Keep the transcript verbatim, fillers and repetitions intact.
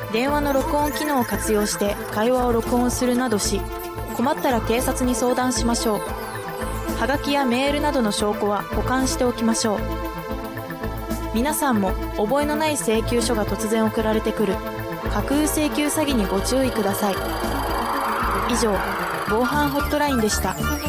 電話の録音機能を活用して会話を録音するなどし、困ったら警察に相談しましょう。はがきやメールなどの証拠は保管しておきましょう。皆さんも覚えのない請求書が突然送られてくる架空請求詐欺にご注意ください。以上、防犯ホットラインでした。